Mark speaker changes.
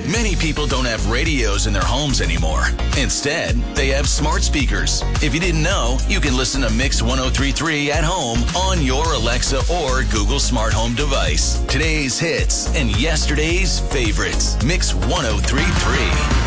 Speaker 1: Many people don't have radios in their homes anymore. Instead, they have smart speakers. If you didn't know, you can listen to Mix 103.3 at home on your Alexa or Google Smart Home device. Today's hits and yesterday's favorites. Mix 103.3.